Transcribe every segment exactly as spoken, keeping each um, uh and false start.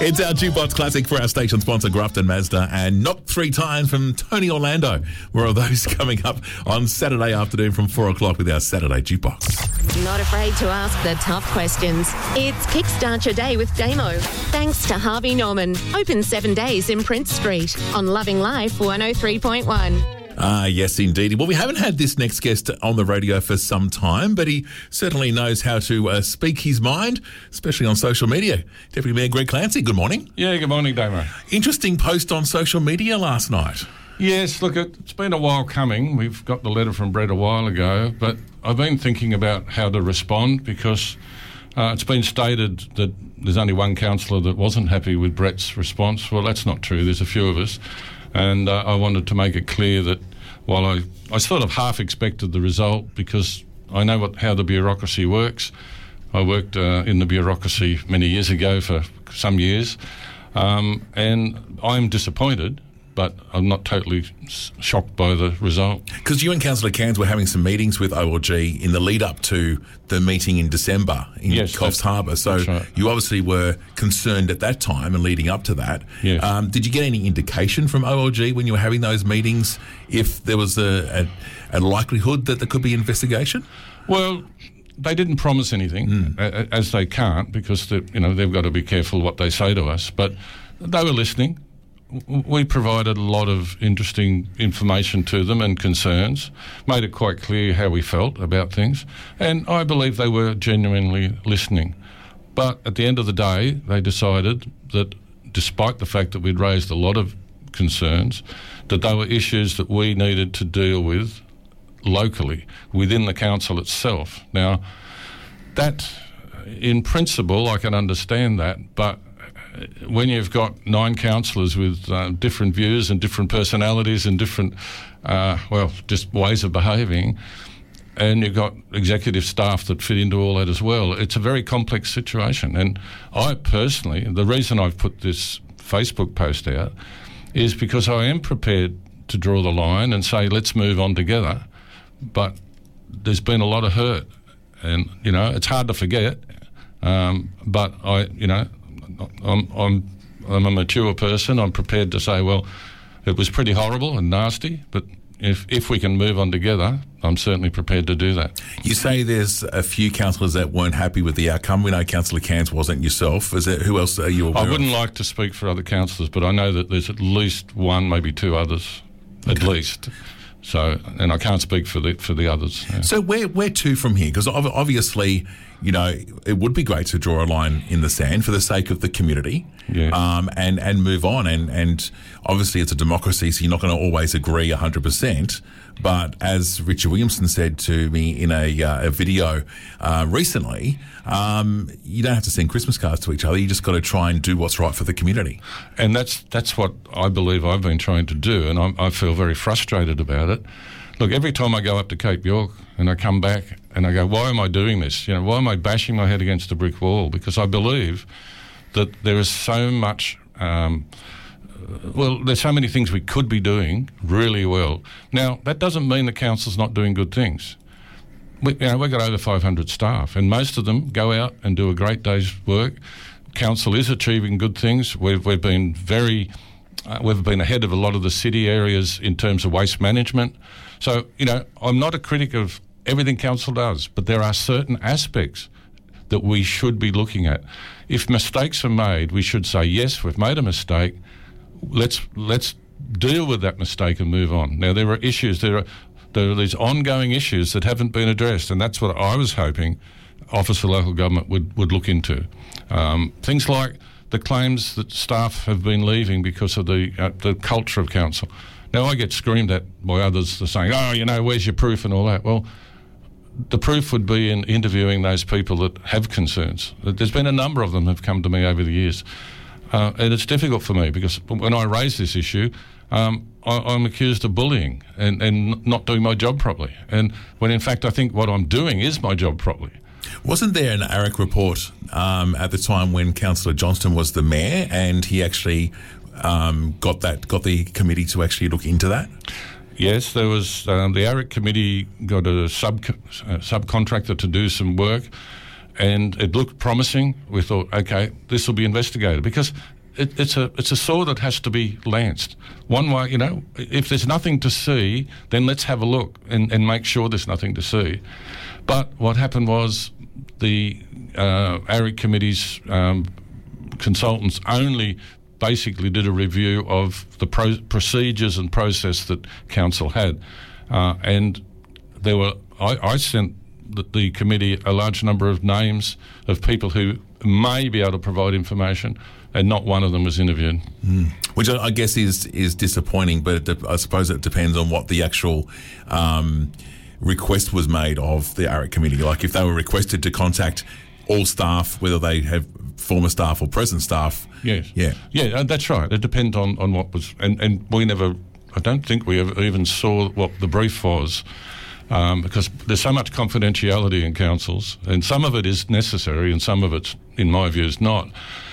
It's our Jukebox Classic for our station sponsor, Grafton Mazda, and Knock Three Times from Tony Orlando. More of those coming up on Saturday afternoon from four o'clock with our Saturday Jukebox. Not afraid to ask the tough questions. It's Kickstart Your Day with Damo. Thanks to Harvey Norman. Open seven days in Prince Street on Loving Life one oh three point one. Ah, yes, indeed. Well, we haven't had this next guest on the radio for some time, but he certainly knows how to uh, speak his mind, especially on social media. Deputy Mayor Greg Clancy, good morning. Yeah, good morning, Damo. Interesting post on social media last night. Yes, look, it's been a while coming. We've got the letter from Brett a while ago, but I've been thinking about how to respond because uh, it's been stated that there's only one councillor that wasn't happy with Brett's response. Well, that's not true. There's a few of us. And uh, I wanted to make it clear that while I, I sort of half expected the result because I know what, how the bureaucracy works. I worked uh, in the bureaucracy many years ago for some years, um, and I'm disappointed, but I'm not totally shocked by the result. Because you and Councillor Cairns were having some meetings with O L G in the lead up to the meeting in December in yes, Coffs Harbour. So right. You obviously were concerned at that time and leading up to that. Yes. Um, did you get any indication from O L G when you were having those meetings if there was a, a, a likelihood that there could be investigation? Well, they didn't promise anything, mm. as they can't, because you know they've got to be careful what they say to us. But they were listening. We provided a lot of interesting information to them and concerns, made it quite clear how we felt about things, and I believe they were genuinely listening. But at the end of the day, they decided that despite the fact that we'd raised a lot of concerns, that they were issues that we needed to deal with locally, within the council itself. Now, that, in principle, I can understand that, but when you've got nine councillors with uh, different views and different personalities and different, uh, well, just ways of behaving, and you've got executive staff that fit into all that as well, it's a very complex situation. And I personally, the reason I've put this Facebook post out is because I am prepared to draw the line and say, let's move on together. But there's been a lot of hurt, and, you know, it's hard to forget, um, but I, you know, I'm, I'm I'm a mature person. I'm prepared to say, well, it was pretty horrible and nasty, but if if we can move on together, I'm certainly prepared to do that. You say there's a few councillors that weren't happy with the outcome. We know Councillor Cairns wasn't yourself. Is there, who else are you aware I wouldn't of? like to speak for other councillors, but I know that there's at least one, maybe two others, okay. At least. So, and I can't speak for the for the others. Yeah. So where where to from here? Because obviously, you know, it would be great to draw a line in the sand for the sake of the community, yeah. um, and and move on. And and obviously, it's a democracy, so you're not going to always agree one hundred percent. But as Richard Williamson said to me in a, uh, a video uh, recently, um, you don't have to send Christmas cards to each other. You just got to try and do what's right for the community. And that's that's what I believe I've been trying to do, and I'm, I feel very frustrated about it. Look, every time I go up to Cape York and I come back and I go, why am I doing this? You know, why am I bashing my head against a brick wall? Because I believe that there is so much... Um, well, there's so many things we could be doing really well. Now, that doesn't mean the council's not doing good things. We, you know, we've got over five hundred staff, and most of them go out and do a great day's work. Council is achieving good things. We've, we've been very... Uh, we've been ahead of a lot of the city areas in terms of waste management. So, you know, I'm not a critic of everything council does, but there are certain aspects that we should be looking at. If mistakes are made, we should say, yes, we've made a mistake. Let's let's deal with that mistake and move on. Now, there are issues, there are there are these ongoing issues that haven't been addressed, and that's what I was hoping Office of Local Government would, would look into. Um, things like the claims that staff have been leaving because of the uh, the culture of council. Now, I get screamed at by others that are saying, oh, you know, where's your proof and all that? Well, the proof would be in interviewing those people that have concerns. There's been a number of them have come to me over the years. Uh, and it's difficult for me because when I raise this issue, um, I, I'm accused of bullying and, and not doing my job properly. And when in fact I think what I'm doing is my job properly. Wasn't there an AREC report um, at the time when Councillor Johnston was the mayor, and he actually um, got that got the committee to actually look into that? Yes, there was um, the AREC committee got a sub uh, subcontractor to do some work. and it looked promising. We thought, okay, this will be investigated, because it, it's a it's a sword that has to be lanced. One way, you know, if there's nothing to see, then let's have a look and, and make sure there's nothing to see. But what happened was the uh, A R I C committee's um, consultants only basically did a review of the pro- procedures and process that council had, uh, and there were I, I sent the, the committee a large number of names of people who may be able to provide information, and not one of them was interviewed. Mm. Which I guess is is disappointing, but it de- I suppose it depends on what the actual um, request was made of the A R I C committee. Like if they were requested to contact all staff, whether they have former staff or present staff. Yes. Yeah. Yeah, uh, that's right. It depends on, on what was... And, and we never... I don't think we ever even saw what the brief was, um, because there's so much confidentiality in councils, and some of it is necessary and some of it, in my view, is not.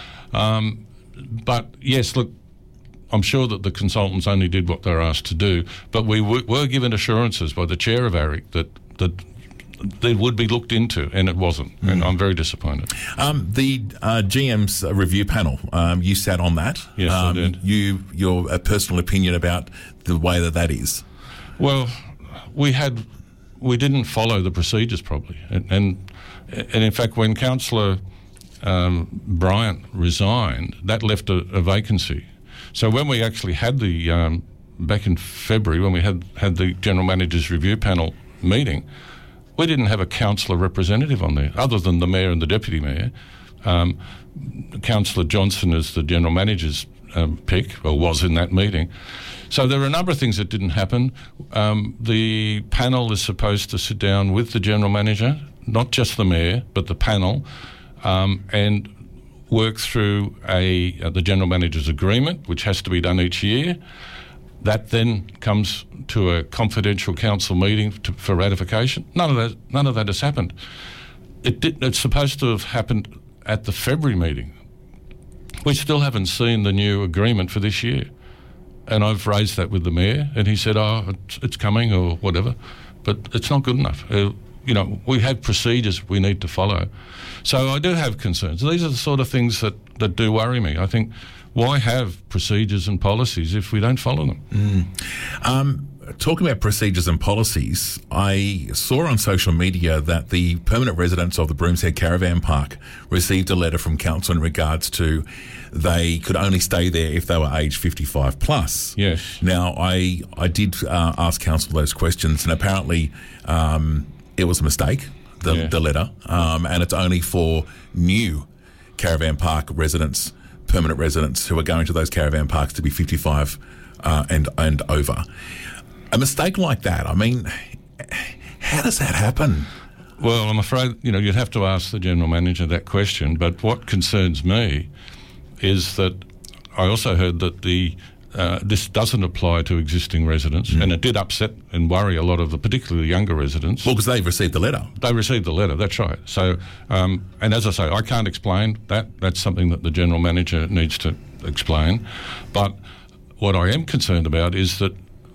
Um, but, yes, look, I'm sure that the consultants only did what they were asked to do, but we w- were given assurances by the chair of A R I C that... that they would be looked into, and it wasn't, mm. and I'm very disappointed. Um, the uh, G M's review panel, um, you sat on that. Yes, um, I did. You, your uh, personal opinion about the way that that is? Well, we had, we didn't follow the procedures properly, and and, and in fact, when Councillor um, Bryant resigned, that left a, a vacancy. So when we actually had the um, back in February, when we had had the General Manager's review panel meeting, we didn't have a councillor representative on there, other than the mayor and the deputy mayor. Um, Councillor Johnson is the general manager's um, pick, or was in that meeting. So there are a number of things that didn't happen. Um, the panel is supposed to sit down with the general manager, not just the mayor, but the panel, um, and work through a uh, the general manager's agreement, which has to be done each year. That then comes to a confidential council meeting to, for ratification. None of that, none of that has happened. It did, it's supposed to have happened at the February meeting. We still haven't seen the new agreement for this year, and I've raised that with the mayor, and he said, "Oh, it's, it's coming," or whatever, but it's not good enough. Uh, you know, we have procedures we need to follow, so I do have concerns. These are the sort of things that, that do worry me. I think, why have procedures and policies if we don't follow them? Mm. Um, talking about procedures and policies, I saw on social media that the permanent residents of the Broomshead Caravan Park received a letter from council in regards to they could only stay there if they were age fifty-five plus. Yes. Now, I I did uh, ask council those questions, and apparently um, it was a mistake, the, yeah. the letter, um, and it's only for new Caravan Park residents, permanent residents who are going to those caravan parks to be fifty-five uh, and and over. A mistake like that, I mean, how does that happen? Well, I'm afraid, you know, you'd have to ask the General Manager that question, but what concerns me is that I also heard that the uh, this doesn't apply to existing residents, mm. and it did upset and worry a lot of the, particularly the younger residents. Well, because they've received the letter. They received the letter, that's right. So, um, and as I say, I can't explain that. That's something that the General Manager needs to explain. But what I am concerned about is that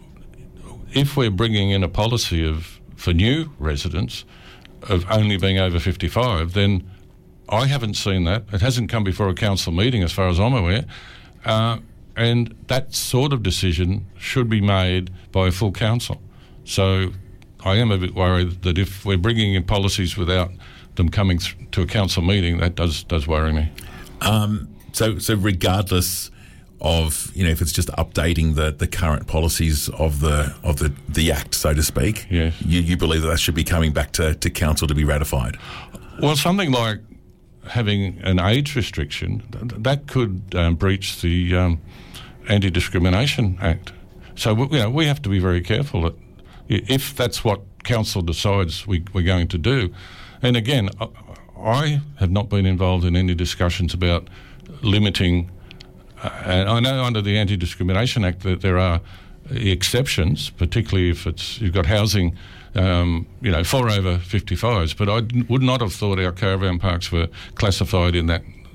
if we're bringing in a policy of for new residents of only being over fifty-five, then I haven't seen that. It hasn't come before a council meeting as far as I'm aware. Uh, And that sort of decision should be made by a full council. So I am a bit worried that if we're bringing in policies without them coming th- to a council meeting, that does does worry me. Um, so, so regardless of, you know, if it's just updating the, the current policies of the of the, the Act, so to speak, yes. you, you believe that that should be coming back to, to council to be ratified? Well, something like having an age restriction, th- that could um, breach the um, Anti-Discrimination Act. So, you know, we have to be very careful that if that's what council decides we, we're going to do. And again, I have not been involved in any discussions about limiting, uh, and I know under the Anti-Discrimination Act that there are exceptions, particularly if it's you've got housing, um, you know, for over fifty-fives, but I would not have thought our caravan parks were classified in that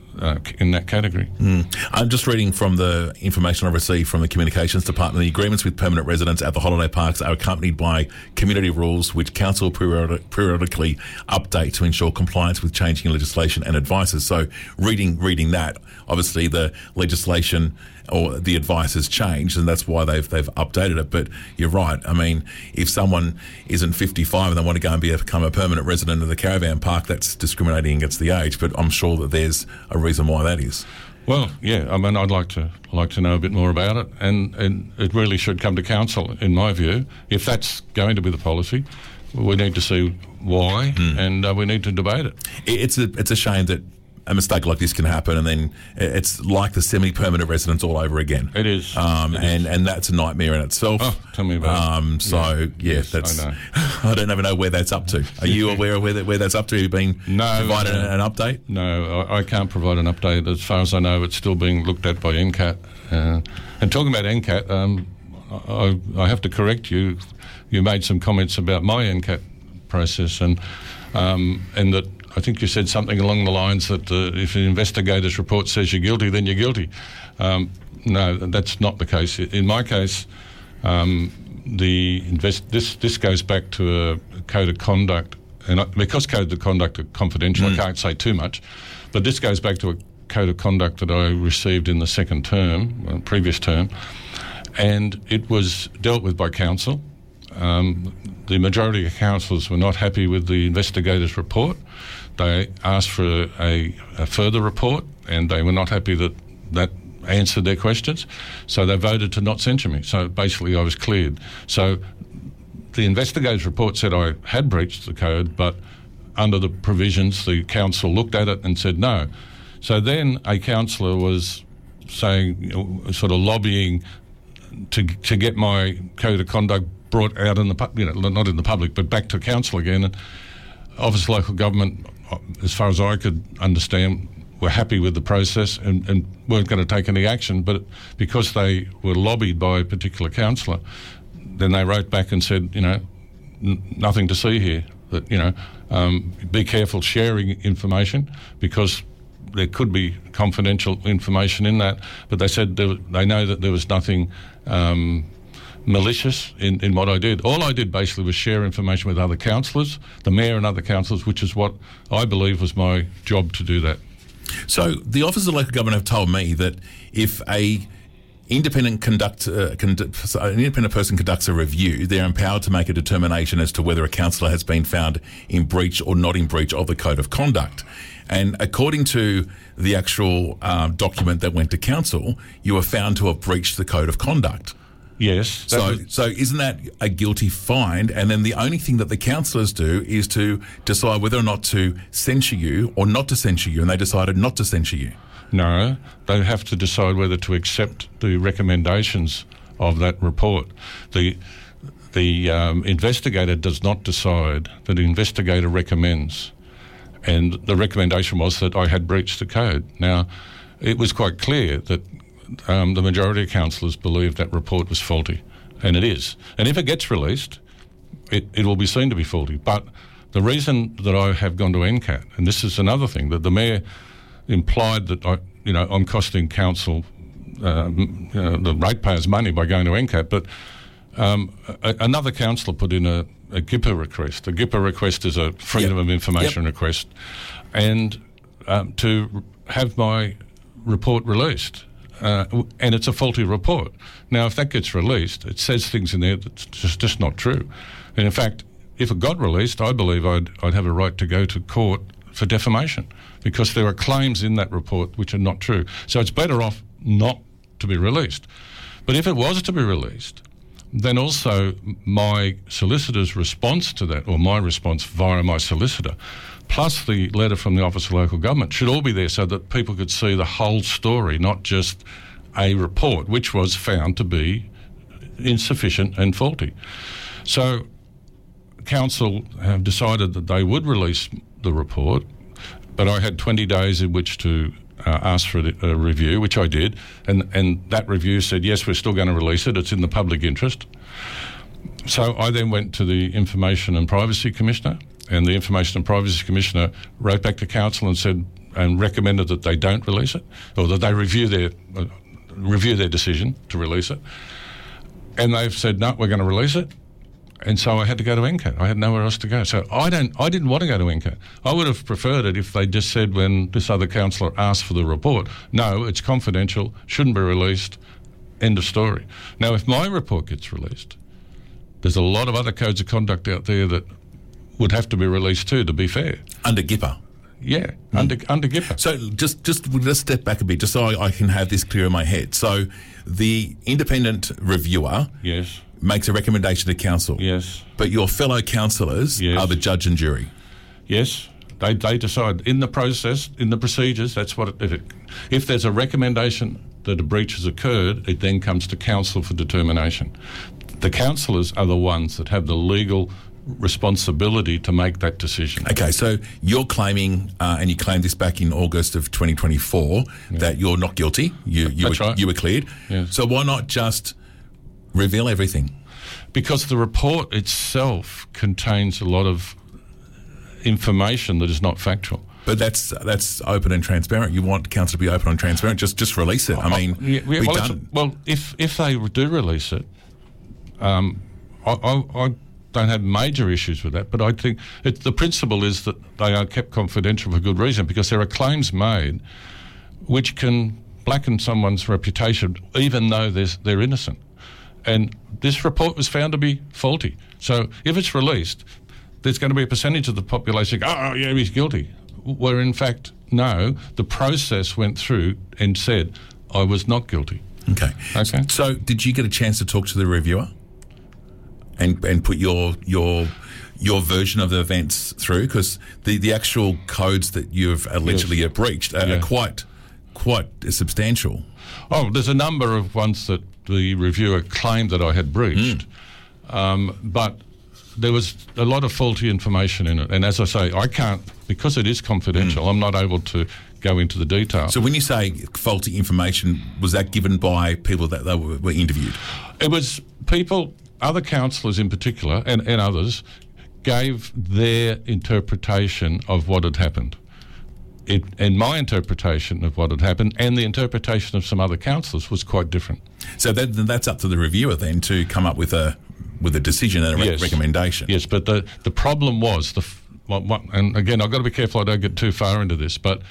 uh, in that category. Mm. I'm just reading from the information I received from the Communications Department. The agreements with permanent residents at the holiday parks are accompanied by community rules which council periodic, periodically update to ensure compliance with changing legislation and advices. So reading reading that, obviously the legislation or the advice has changed, and that's why they've they've updated it. But you're right. I mean, if someone isn't fifty-five and they want to go and be, become a permanent resident of the caravan park, that's discriminating against the age. But I'm sure that there's a reason why that is. Well, yeah. I mean, I'd like to like to know a bit more about it, and, and it really should come to council, in my view. If that's going to be the policy, we need to see why, mm. and uh, we need to debate it. It's a it's a shame that a mistake like this can happen, and then it's like the semi-permanent residents all over again. It is, um, it and is. and that's a nightmare in itself. Oh, tell me about um, it. So yeah, yeah yes, that's. I, know. I don't even know where that's up to. Are you aware of where that, where that's up to? Have you been no, provided no, an update? No, I, I can't provide an update. As far as I know, it's still being looked at by N C A T. Uh, and talking about N C A T, um, I, I have to correct you. You made some comments about my N C A T process, and um, and that. I think you said something along the lines that uh, if an investigator's report says you're guilty, then you're guilty. Um, no, that's not the case. In my case, um, the invest- this this goes back to a code of conduct, and I, because codes of conduct are confidential, mm. I can't say too much. But this goes back to a code of conduct that I received in the second term, uh, previous term, and it was dealt with by council. Um, the majority of councillors were not happy with the investigator's report. They asked for a, a, a further report, and they were not happy that that answered their questions, so they voted to not censure me. So basically I was cleared. So the investigator's report said I had breached the code, but under the provisions the council looked at it and said no. So then a councillor was saying, you know, sort of lobbying to to get my code of conduct brought out in the, you know, not in the public, but back to council again. And Office of Local Government, as far as I could understand, were happy with the process and, and weren't going to take any action. But because they were lobbied by a particular councillor, then they wrote back and said, you know, n- nothing to see here. That, you know, um, be careful sharing information because there could be confidential information in that. But they said there, they know that there was nothing Um, malicious in, in what I did. All I did basically was share information with other councillors, the mayor and other councillors, which is what I believe was my job to do that. So the Office of Local Government have told me that if a independent conduct, uh, conduct, an independent person conducts a review, they're empowered to make a determination as to whether a councillor has been found in breach or not in breach of the Code of Conduct. And according to the actual uh, document that went to council, you were found to have breached the Code of Conduct. Yes. So, was- so isn't that a guilty find? And then the only thing that the councillors do is to decide whether or not to censure you or not to censure you, and they decided not to censure you. No, they have to decide whether to accept the recommendations of that report. The the um, investigator does not decide. The investigator recommends, and the recommendation was that I had breached the code. Now, it was quite clear that Um, the majority of councillors believed that report was faulty, and it is. And if it gets released, it, it will be seen to be faulty. But the reason that I have gone to N C A T, and this is another thing, that the mayor implied that I, you know, I'm costing council um, you know, the ratepayers money by going to N C A T, but um, a, another councillor put in a, a G I P A request. A G I P A request is a Freedom yep. of Information yep. request, and um, to have my report released. Uh, and it's a faulty report. Now, if that gets released, it says things in there that's just, just not true. And in fact, if it got released, I believe I'd, I'd have a right to go to court for defamation because there are claims in that report which are not true. So it's better off not to be released. But if it was to be released, then also my solicitor's response to that, or my response via my solicitor, plus the letter from the Office of Local Government, should all be there so that people could see the whole story, not just a report, which was found to be insufficient and faulty. So council have decided that they would release the report, but I had twenty days in which to uh, ask for a, a review, which I did, and, and that review said, yes, we're still going to release it, it's in the public interest. So I then went to the Information and Privacy Commissioner, and the Information and Privacy Commissioner wrote back to council and said, and recommended that they don't release it, or that they review their uh, review their decision to release it. And they've said, no, we're going to release it. And so I had to go to N C A T. I had nowhere else to go. So I don't. I didn't want to go to N C A T. I would have preferred it if they just said, when this other councillor asked for the report, no, it's confidential, shouldn't be released, end of story. Now, if my report gets released, there's a lot of other codes of conduct out there that would have to be released too, to be fair. Under GIPA? Yeah, mm. under under GIPA. So just just let's step back a bit, just so I, I can have this clear in my head. So the independent reviewer yes. makes a recommendation to council. Yes. But your fellow councillors yes. are the judge and jury. Yes. They they decide in the process, in the procedures. That's what it, if it, if there's a recommendation that a breach has occurred, it then comes to council for determination. The councillors are the ones that have the legal responsibility to make that decision. Okay, so you're claiming, uh, and you claimed this back in August of twenty twenty-four, yeah. that you're not guilty. You you That's were, right. you were cleared. Yes. So why not just reveal everything? Because the report itself contains a lot of information that is not factual. But that's that's open and transparent. You want council to be open and transparent. Just just release it. I mean, oh, yeah, yeah, be well, done. well, if if they do release it, um, I, I, I don't have major issues with that. But I think it, the principle is that they are kept confidential for good reason, because there are claims made which can blacken someone's reputation, even though there's, they're innocent. And this report was found to be faulty. So if it's released, there's going to be a percentage of the population going, oh, yeah, he's guilty. Where in fact, no, the process went through and said, I was not guilty. Okay. Okay. So did you get a chance to talk to the reviewer and and put your your your version of the events through? Because the, the actual codes that you've allegedly yes. breached are, yeah. are quite quite substantial. Oh, there's a number of ones that the reviewer claimed that I had breached. Mm. Um, but there was a lot of faulty information in it. And as I say, I can't, because it is confidential, mm. I'm not able to go into the detail. So when you say faulty information, was that given by people that they were, were interviewed? It was people, other councillors in particular, and, and others, gave their interpretation of what had happened. It, and my interpretation of what had happened and the interpretation of some other councillors was quite different. So that, that's up to the reviewer then to come up with a with a decision and a yes. re- recommendation. Yes, but the, the problem was, the what, what, and again, I've got to be careful I don't get too far into this, but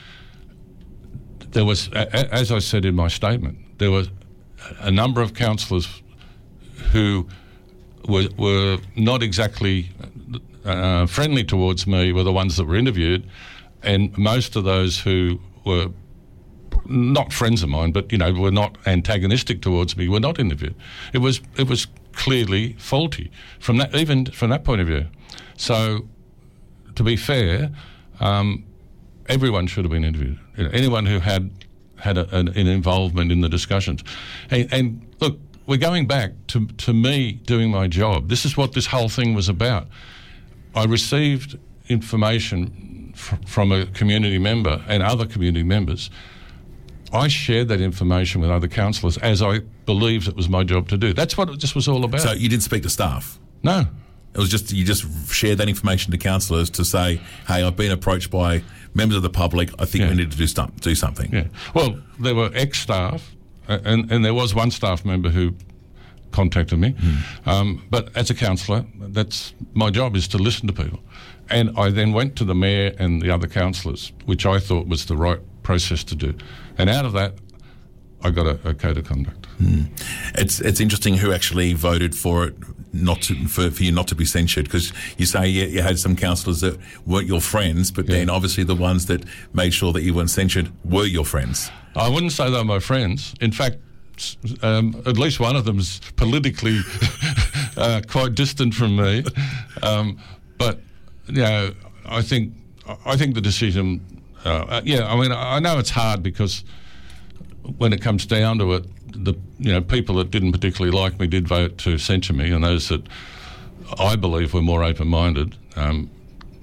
there was, a, as I said in my statement, there was a number of councillors who were, were not exactly uh, friendly towards me were the ones that were interviewed, and most of those who were not friends of mine, but you know, were not antagonistic towards me, were not interviewed. It was it was clearly faulty from that, even from that point of view. So, to be fair, um, everyone should have been interviewed. You know, anyone who had had a, an, an involvement in the discussions, and, and look, we're going back to to me doing my job. This is what this whole thing was about. I received information f- from a community member and other community members. I shared that information with other councillors as I believed it was my job to do. That's what this was all about. So you didn't speak to staff? No. It was just, you just shared that information to councillors to say, hey, I've been approached by members of the public, I think yeah. we need to do, st- do something. Yeah. Well, there were ex-staff, and, and there was one staff member who contacted me. Mm. Um, but as a councillor, that's my job, is to listen to people. And I then went to the mayor and the other councillors, which I thought was the right process to do. And out of that, I got a, a code of conduct. Mm. It's it's interesting who actually voted for it, not to, for, for you not to be censured, because you say you, you had some councillors that weren't your friends, but yeah. then obviously the ones that made sure that you weren't censured were your friends. I wouldn't say they were my friends. In fact, um, at least one of them is politically uh, quite distant from me. Um, but you know, I think I think the decision. Uh, yeah, I mean, I know it's hard because when it comes down to it, the you know people that didn't particularly like me did vote to censure me, and those that I believe were more open-minded um,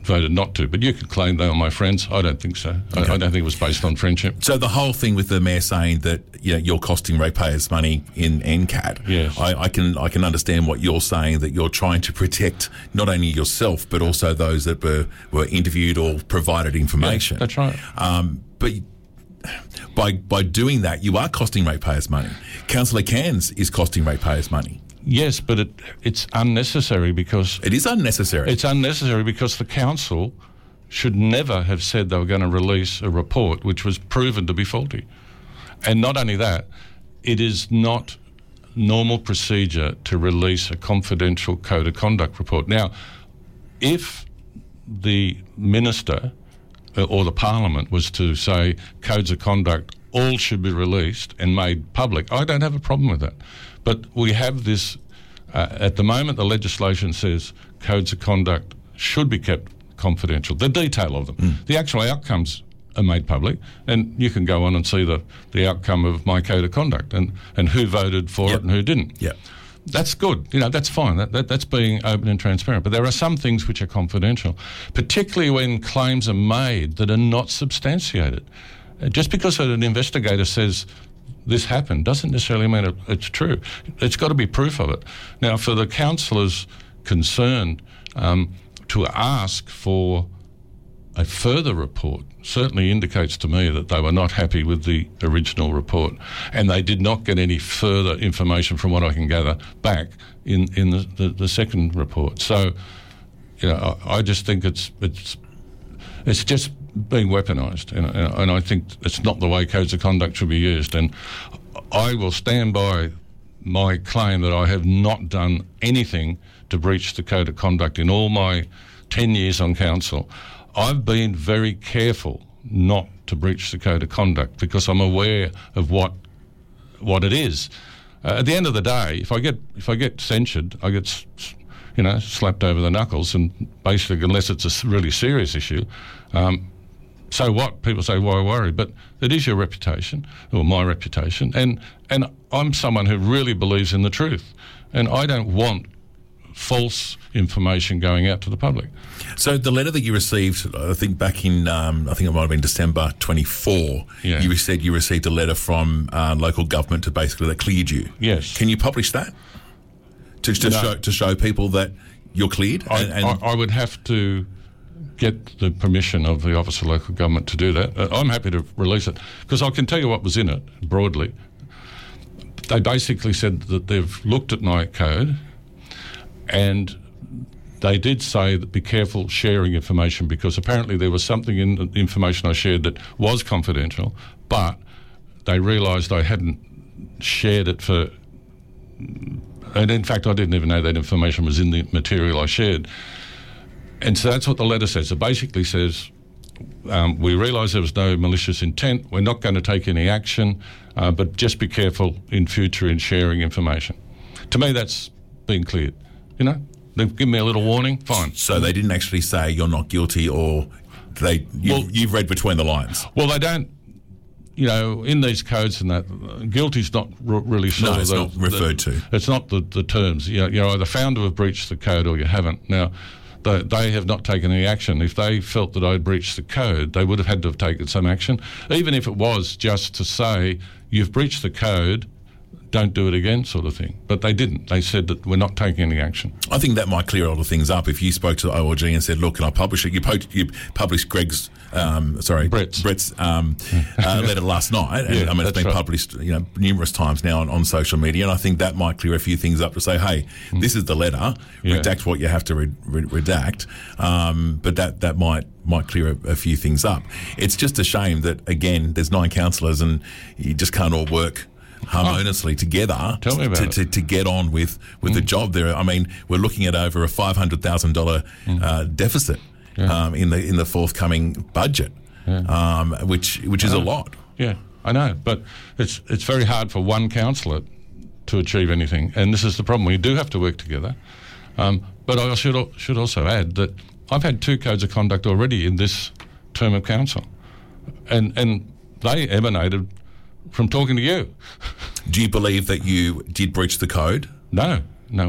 voted not to. But you could claim they were my friends. I don't think so. Okay. I, I don't think it was based on friendship. So the whole thing with the mayor saying that, you know, you're costing ratepayers money in N C A D, yes. I, I can I can understand what you're saying, that you're trying to protect not only yourself but also those that were, were interviewed or provided information. Yeah, that's right. Um, but by by doing that, you are costing ratepayers money. Councillor Cairns is costing ratepayers money. Yes, but it, it's unnecessary because... It is unnecessary. It's unnecessary because the council should never have said they were going to release a report which was proven to be faulty. And not only that, it is not normal procedure to release a confidential code of conduct report. Now, if the minister or the parliament was to say codes of conduct all should be released and made public, I don't have a problem with that. But we have this, uh, at the moment the legislation says codes of conduct should be kept confidential, the detail of them. Mm. The actual outcomes are made public, and you can go on and see the, the outcome of my code of conduct and, and who voted for yep. it and who didn't. Yep. That's good. You know, that's fine. That, that, that's being open and transparent. But there are some things which are confidential, particularly when claims are made that are not substantiated. Uh, just because an investigator says this happened doesn't necessarily mean it, it's true. It's got to be proof of it. Now, for the councillors concerned um, to ask for a further report certainly indicates to me that they were not happy with the original report, and they did not get any further information from what I can gather back in, in the, the, the second report. So, you know, I, I just think it's it's it's just being weaponised, and, and I think it's not the way codes of conduct should be used. And I will stand by my claim that I have not done anything to breach the code of conduct in all my ten years on council. I've been very careful not to breach the code of conduct because I'm aware of what what it is. Uh, at the end of the day, if I get if I get censured, I get you know slapped over the knuckles, and basically, unless it's a really serious issue, um, so what? People say, why worry? But it is your reputation, or my reputation, and and I'm someone who really believes in the truth, and I don't want false information going out to the public. So the letter that you received, I think back in, um, I think it might have been December twenty-four, yeah. you said you received a letter from uh, local government to basically that cleared you. Yes. Can you publish that to, to no. show to show people that you're cleared? I, and, and I, I would have to get the permission of the Office of Local Government to do that. Uh, I'm happy to release it because I can tell you what was in it broadly. They basically said that they've looked at my code, and they did say that be careful sharing information because apparently there was something in the information I shared that was confidential, but they realised I hadn't shared it for... And in fact, I didn't even know that information was in the material I shared. And so that's what the letter says. It basically says, um, we realise there was no malicious intent, we're not going to take any action, uh, but just be careful in future in sharing information. To me, that's been cleared. You know, they've given me a little warning, fine. So they didn't actually say you're not guilty, or they you, well, you've read between the lines? Well, they don't, you know, in these codes and that, uh, guilty's not r- really sort no, of it's the, not referred the, to. It's not the, the terms. You know, you're either found to have breached the code or you haven't. Now, they, they have not taken any action. If they felt that I'd breached the code, they would have had to have taken some action, even if it was just to say, you've breached the code, don't do it again, sort of thing. But they didn't. They said that we're not taking any action. I think that might clear a lot of things up. If you spoke to the O L G and said, look, can I publish it? You, po- you published Greg's, um, sorry, Brett's, Brett's um, uh, letter last night. And, yeah, I mean, it's been right. published you know, numerous times now on, on social media. And I think that might clear a few things up to say, hey, mm. this is the letter. Yeah. Redact what you have to re- re- redact. Um, but that, that might might clear a, a few things up. It's just a shame that, again, there's nine councillors and you just can't all work harmoniously oh, together tell me about to, it. to, to get on with, with mm. the job there. I mean, we're looking at over a five hundred thousand dollars mm. uh, deficit yeah. um, in the in the forthcoming budget, yeah. um, which which is a lot. Yeah, I know, but it's it's very hard for one councillor to achieve anything, and this is the problem. We do have to work together. Um, but I should should also add that I've had two codes of conduct already in this term of council, and and they emanated from talking to you. Do you believe that you did breach the code? No, no way.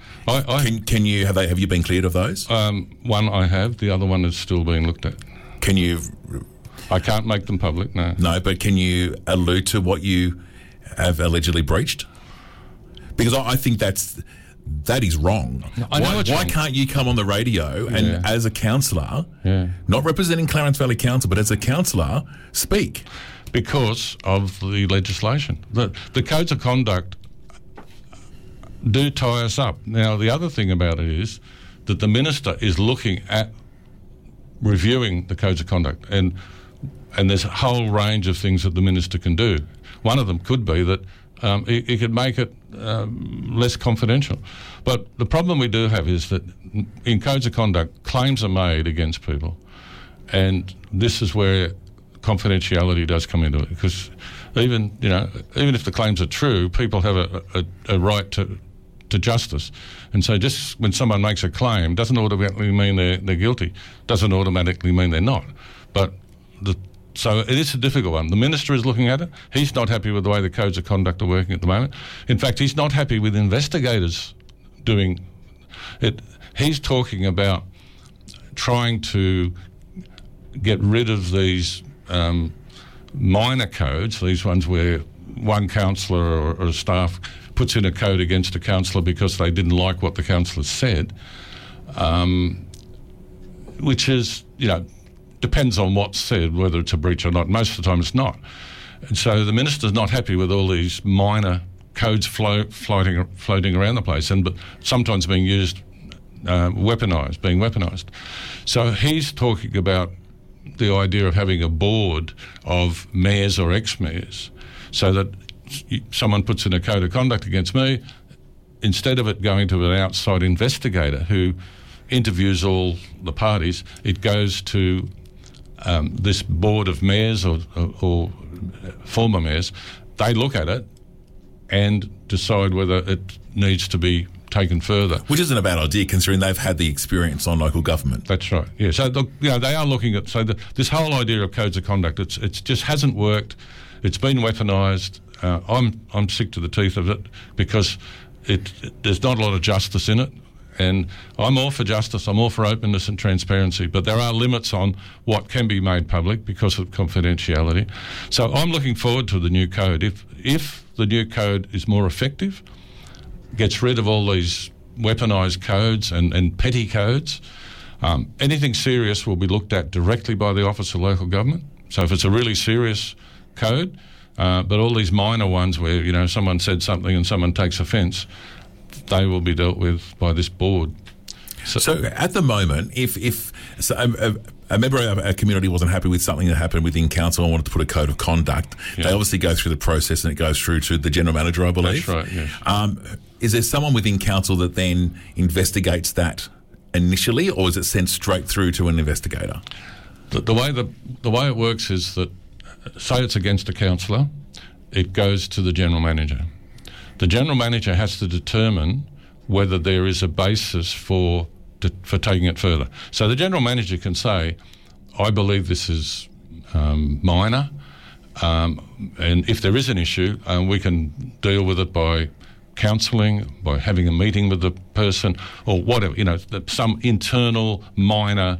I, I, Can, can you have they have you been cleared of those? um, one I have, the other one is still being looked at. Can you? I can't make them public, no. No, but can you allude to what you have allegedly breached? Because I, I think that's that is wrong. I know why it's why wrong. can't you come on the radio and, Yeah. as a councillor, Yeah. not representing Clarence Valley Council, but as a councillor, speak? Because of the legislation. The, the codes of conduct do tie us up. Now, the other thing about it is that the minister is looking at reviewing the codes of conduct, and and there's a whole range of things that the minister can do. One of them could be that um, he, he could make it um, less confidential. But the problem we do have is that in codes of conduct, claims are made against people, and this is where confidentiality does come into it, because even you know even if the claims are true, people have a, a, a right to to justice, and so just when someone makes a claim doesn't automatically mean they're they're guilty, doesn't automatically mean they're not. But the so it is a difficult one. The minister is looking at it. He's not happy with the way the codes of conduct are working at the moment. In fact, he's not happy with investigators doing it. He's talking about trying to get rid of these Um, minor codes, these ones where one councillor or, or staff puts in a code against a councillor because they didn't like what the councillor said, um, which is, you know, depends on what's said, whether it's a breach or not. Most of the time it's not. And so the minister's not happy with all these minor codes flow, floating, floating around the place, and but sometimes being used, uh, weaponised, being weaponised. So he's talking about the idea of having a board of mayors or ex-mayors, so that someone puts in a code of conduct against me, instead of it going to an outside investigator who interviews all the parties, it goes to um, this board of mayors or, or, or former mayors. They look at it and decide whether it needs to be taken further. Which isn't a bad idea, considering they've had the experience on local government. That's right. Yeah. So the, you know they are looking at so the, this whole idea of codes of conduct. It's it's just hasn't worked. It's been weaponised. Uh, I'm I'm sick to the teeth of it because it, it there's not a lot of justice in it, and I'm all for justice. I'm all for openness and transparency, but there are limits on what can be made public because of confidentiality. So I'm looking forward to the new code. If if the new code is more effective, gets rid of all these weaponised codes and, and petty codes, um, anything serious will be looked at directly by the Office of Local Government. So if it's a really serious code, uh, but all these minor ones where, you know, someone said something and someone takes offence, they will be dealt with by this board. So, so at the moment, if, if so a, a, a member of a community wasn't happy with something that happened within council and wanted to put a code of conduct, yeah. they obviously go through the process and it goes through to the general manager, I believe. That's right, yes. Um, is there someone within council that then investigates that initially, or is it sent straight through to an investigator? The, the way the the way it works is that, say it's against a councillor, it goes to the general manager. The general manager has to determine whether there is a basis for to, for taking it further. So the general manager can say, I believe this is um, minor, um, and if there is an issue, um, we can deal with it by counselling, by having a meeting with the person, or whatever, you know, some internal minor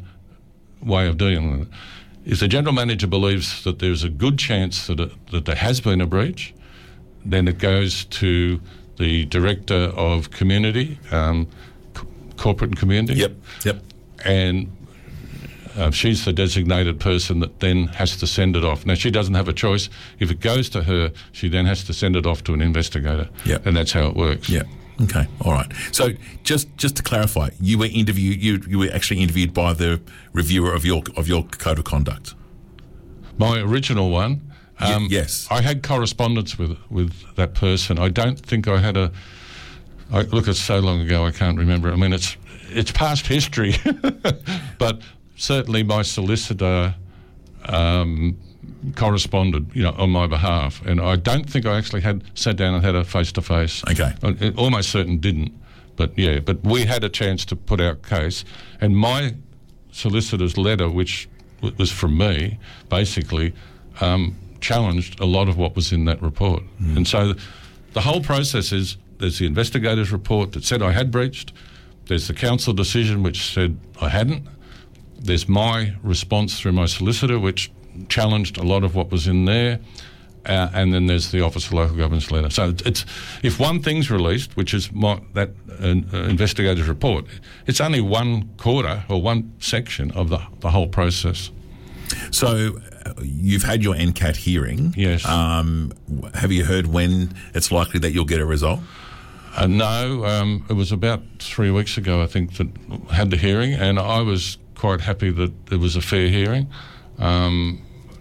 way of dealing with it. If the general manager believes that there's a good chance that, it, that there has been a breach, then it goes to the Director of Community, um, c- Corporate and Community. Yep, yep. And uh, she's the designated person that then has to send it off. Now, she doesn't have a choice. If it goes to her, she then has to send it off to an investigator. Yep. And that's how it works. Yeah. Okay. All right. So just just to clarify, you were interviewed. You you were actually interviewed by the reviewer of your of your code of conduct. My original one. Um, y- yes. I had correspondence with with that person. I don't think I had a. I, look, it's so long ago I can't remember. I mean, it's it's past history, but certainly my solicitor um, corresponded, you know, on my behalf, and I don't think I actually had sat down and had a face to face. Okay. I, almost certain didn't, but yeah, but we had a chance to put our case, and my solicitor's letter, which w- was from me, basically. Um, challenged a lot of what was in that report. Mm. And so the, the whole process is there's the investigator's report that said I had breached. There's the council decision which said I hadn't. There's my response through my solicitor, which challenged a lot of what was in there. Uh, and then there's the Office of Local Government's letter. So it's, it's if one thing's released, which is my, that uh, investigator's report, it's only one quarter or one section of the, the whole process. So uh, you've had your N C A T hearing. Yes. Um, have you heard when it's likely that you'll get a result? Uh, no, um, it was about three weeks ago, I think, that had the hearing, and I was quite happy that it was a fair hearing. Um,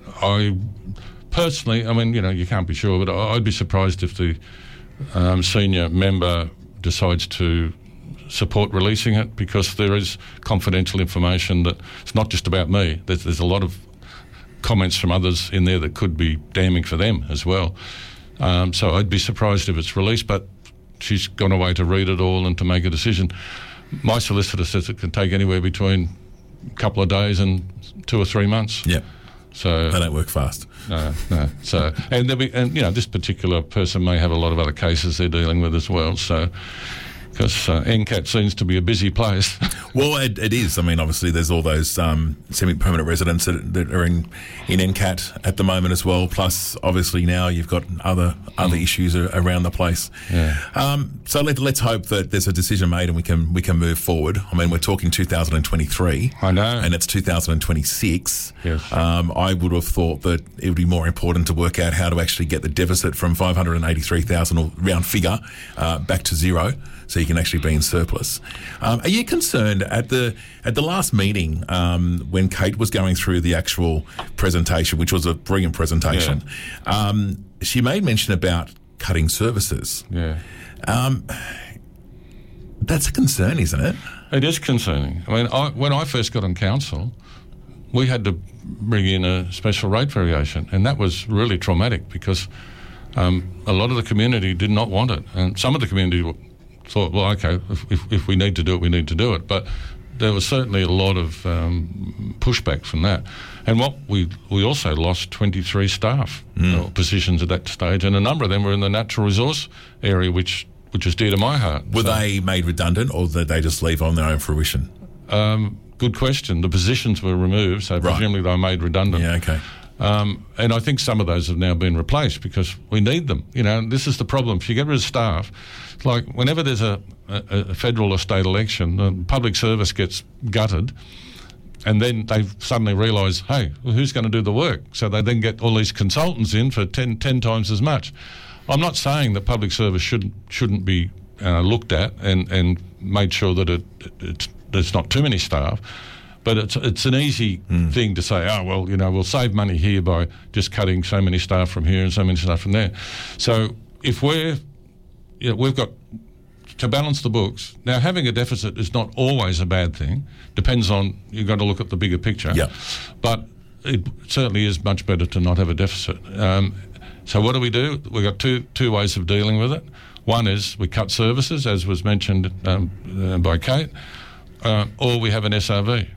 I personally, I mean, you know, you can't be sure, but I'd be surprised if the um, senior member decides to support releasing it, because there is confidential information that it's not just about me. There's, there's a lot of comments from others in there that could be damning for them as well. Um, so I'd be surprised if it's released, but she's gone away to read it all and to make a decision. My solicitor says it can take anywhere between a couple of days and two or three months. Yeah. So they don't work fast. No, no. So and there'll be, and you know, this particular person may have a lot of other cases they're dealing with as well. So. Because uh, N C A T seems to be a busy place. Well, it, it is. I mean, obviously, there's all those um, semi-permanent residents that, that are in, in N C A T at the moment as well. Plus, obviously, now you've got other other mm. issues around the place. Yeah. Um, so let, let's hope that there's a decision made and we can we can move forward. I mean, we're talking two thousand twenty-three. I know. And it's two thousand twenty-six. Yes. Um, I would have thought that it would be more important to work out how to actually get the deficit from five hundred eighty-three thousand, or round figure, uh, back to zero, so you can actually be in surplus. Um, are you concerned at the at the last meeting um, when Kate was going through the actual presentation, which was a brilliant presentation? Yeah. Um, she made mention about cutting services. Yeah, um, that's a concern, isn't it? It is concerning. I mean, I, when I first got on council, we had to bring in a special rate variation, and that was really traumatic because um, a lot of the community did not want it, and some of the community thought, well, okay, if, if, if we need to do it, we need to do it. But there was certainly a lot of um, pushback from that. And what we we also lost twenty-three staff mm. uh, positions at that stage, and a number of them were in the natural resource area, which which is dear to my heart. Were so, they made redundant, or did they just leave on their own fruition? Um, good question. The positions were removed, so presumably right. they were made redundant. Yeah, okay. Um, and I think some of those have now been replaced because we need them. You know, this is the problem. If you get rid of staff, it's like whenever there's a, a, a federal or state election, the public service gets gutted, and then they suddenly realise, hey, well, who's going to do the work? So they then get all these consultants in for ten, ten times as much. I'm not saying that public service shouldn't shouldn't be uh, looked at and, and made sure that it, it it's, there's not too many staff. But it's it's an easy mm. thing to say, oh, well, you know, we'll save money here by just cutting so many staff from here and so many staff from there. So if we're, you know, we've got to balance the books. Now, having a deficit is not always a bad thing. Depends on, you've got to look at the bigger picture. Yeah. But it certainly is much better to not have a deficit. Um, so what do we do? We've got two two ways of dealing with it. One is we cut services, as was mentioned um, uh, by Kate, uh, or we have an S R V.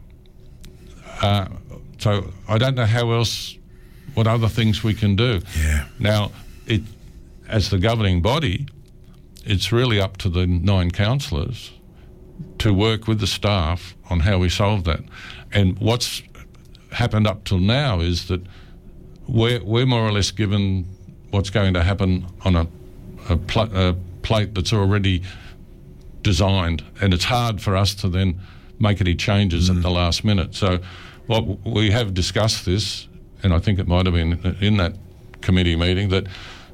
Uh, so I don't know how else, what other things we can do. Yeah. Now, it, as the governing body, it's really up to the nine councillors to work with the staff on how we solve that. And what's happened up till now is that we're, we're more or less given what's going to happen on a, a, pl- a plate that's already designed, and it's hard for us to then make any changes mm. at the last minute. So what we have discussed this, and I think it might have been in that committee meeting, that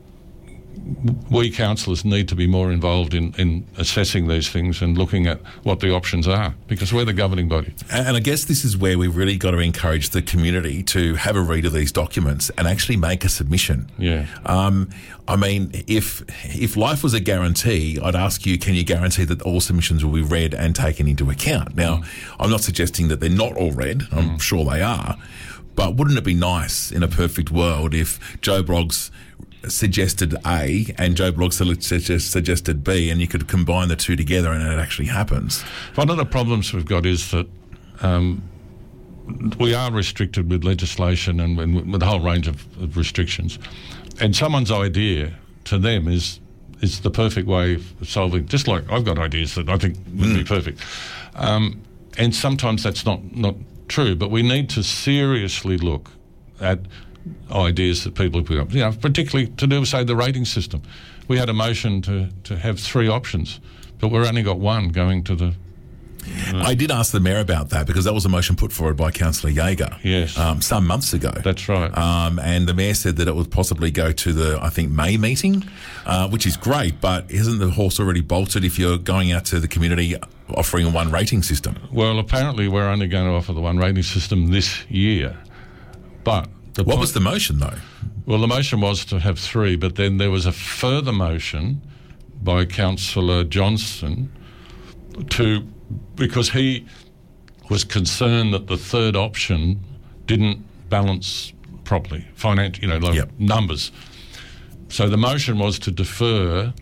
we councillors need to be more involved in, in assessing these things and looking at what the options are, because we're the governing body. And I guess this is where we've really got to encourage the community to have a read of these documents and actually make a submission. Yeah. Um, I mean, if if life was a guarantee, I'd ask you, can you guarantee that all submissions will be read and taken into account? Now, mm. I'm not suggesting that they're not all read. I'm mm. sure they are. But wouldn't it be nice in a perfect world if Joe Bloggs suggested A and Joe Bloggs suggested B, and you could combine the two together and it actually happens? One of the problems we've got is that um, we are restricted with legislation and, and with a whole range of, of restrictions. And someone's idea to them is is the perfect way of solving. Just like I've got ideas that I think would mm. be perfect, um, and sometimes that's not not true. But we need to seriously look at ideas that people have put up. You know, particularly to do with, say, the rating system. We had a motion to to have three options, but we've only got one going to the. Uh, I did ask the Mayor about that because that was a motion put forward by Councillor Jaeger yes. um, some months ago. That's right. Um, and the Mayor said that it would possibly go to the, I think, May meeting, uh, which is great, but isn't the horse already bolted if you're going out to the community offering a one rating system? Well, apparently we're only going to offer the one rating system this year. But the What point, was the motion, though? Well, the motion was to have three, but then there was a further motion by Councillor Johnston to... because he was concerned that the third option didn't balance properly, financial, you know, like yep. numbers. So the motion was to defer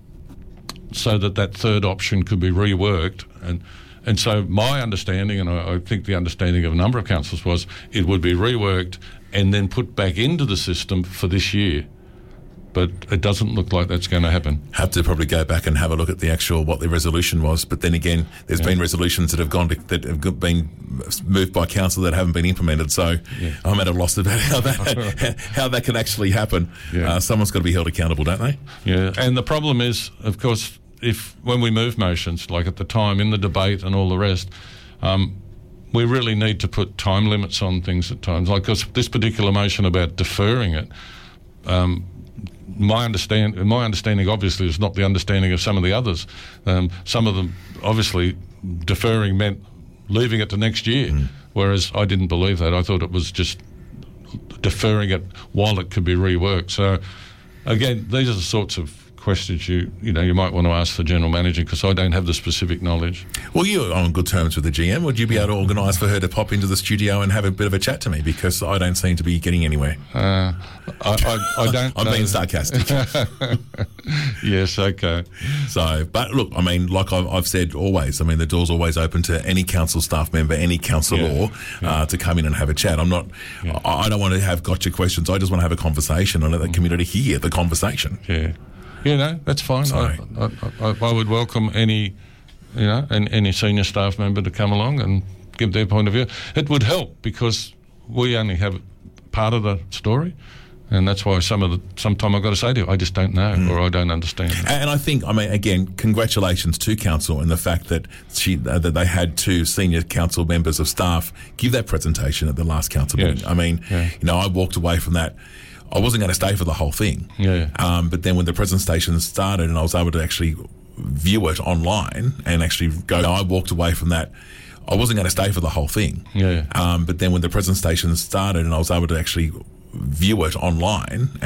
so that that third option could be reworked. And and so my understanding, and I, I think the understanding of a number of councils was, it would be reworked and then put back into the system for this year. But it doesn't look like that's going to happen. Have to probably go back and have a look at the actual, what the resolution was. But then again, there's yeah. been resolutions that have gone to, that have been moved by council that haven't been implemented. So yeah. I'm at a loss about how that how that can actually happen. Yeah. Uh, someone's got to be held accountable, don't they? Yeah. And the problem is, of course, if when we move motions, like at the time in the debate and all the rest, um, we really need to put time limits on things at times. Like this particular motion about deferring it. Um, My understand, my understanding obviously is not the understanding of some of the others. Um, some of them obviously deferring meant leaving it to next year, mm. whereas I didn't believe that. I thought it was just deferring it while it could be reworked. So again, these are the sorts of questions you you know you might want to ask the General Manager, because I don't have the specific knowledge. Well, you're on good terms with the G M. Would you be able to organise for her to pop into the studio and have a bit of a chat to me, because I don't seem to be getting anywhere? Uh, I, I, I don't I'm know. being sarcastic. Yes, okay. So, but look, I mean, like I've, I've said always, I mean, the door's always open to any council staff member, any councillor yeah. uh, yeah. to come in and have a chat. I'm not, yeah. I, I don't want to have gotcha questions. I just want to have a conversation and let the community hear the conversation. Yeah. You know, that's fine. I, I, I, I would welcome any, you know, any, any senior staff member to come along and give their point of view. It would help, because we only have part of the story, and that's why some of the sometimes I've got to say to you, I just don't know mm. or I don't understand. And I think, I mean, again, congratulations to council and the fact that she uh, that they had two senior council members of staff give that presentation at the last council yes. meeting. I mean, yeah. you know, I walked away from that. I wasn't going to stay for the whole thing. Yeah. Um, but then when the presentation started and I was able to actually view it online and actually go, I walked away from that. I wasn't going to stay for the whole thing. Yeah. Um, but then when the presentation started and I was able to actually view it online